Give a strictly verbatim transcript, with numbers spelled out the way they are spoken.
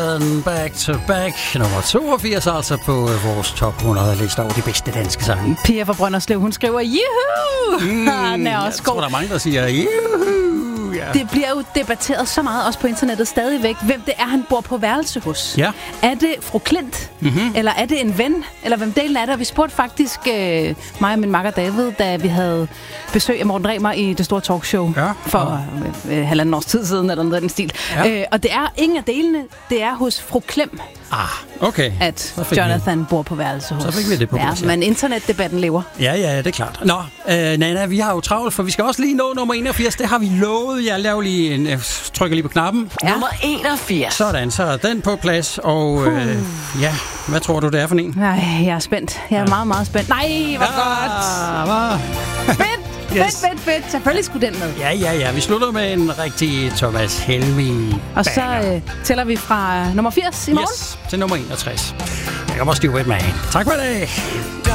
Back to back, nummer toogfirs, altså på vores top hundrede liste over de bedste danske sange. Pia fra Brønderslev, hun skriver, juhu! Mm, jeg tror, der er mange, der siger, juhu! Ja. Det bliver jo debatteret så meget, også på internettet stadigvæk, hvem det er, han bor på værelse hos. Ja. Er det fru Klint? Mm-hmm. Eller er det en ven? Eller hvem delen er det? Og vi spurgte faktisk øh, mig og min makker David, da vi havde besøg af Morten Remer i det store talkshow ja. for øh, øh, halvanden års tid siden, eller noget af den stil. Ja. Øh, og det er ingen af delene, det er hos fru Klem. Ah, okay. At Jonathan vi... bor på værelse hos. Så fik vi det på ja, plads, ja. Men internetdebatten lever. Ja, ja, det er klart. Nå, øh, Nana, vi har jo travlt, for vi skal også lige nå nummer enogfirs. Det har vi lovet. Jeg laver lige en... Jeg trykker lige på knappen. Ja. Nummer enogfirs. Sådan, så er den på plads. Og øh, ja, hvad tror du, det er for en? Nej, jeg er spændt. Jeg er ja. meget, meget spændt. Nej, hvor ja, godt! Hvor... Fedt! Yes. Fedt, fedt, fedt. Selvfølgelig skulle den med. Ja, ja, ja. Vi slutter med en rigtig Thomas Helmig. Og så øh, tæller vi fra nummer firs i morgen. Yes, til nummer enogtres. Jeg kan også stive et med. Tak for i dag.